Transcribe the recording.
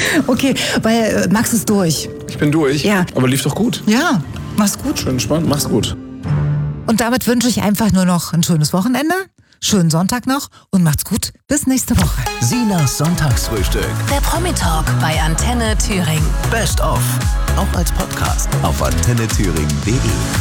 Okay, weil Max ist durch. Ich bin durch? Ja. Aber lief doch gut. Ja, mach's gut. Schön entspannt, mach's gut. Und damit wünsche ich einfach nur noch ein schönes Wochenende, schönen Sonntag noch und macht's gut. Bis nächste Woche. Sinas Sonntagsfrühstück. Der Promi-Talk bei Antenne Thüringen. Best of. Auch als Podcast auf antennethüringen.de.